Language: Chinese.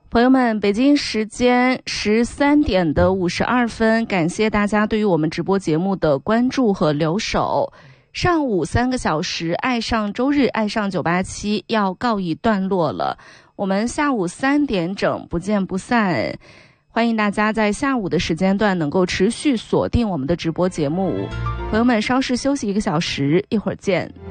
朋友们，北京时间13:52，感谢大家对于我们直播节目的关注和留守。上午3个小时，爱上周日，爱上987要告一段落了。我们下午3点整不见不散。欢迎大家在下午的时间段能够持续锁定我们的直播节目。朋友们，稍事休息1个小时，一会儿见。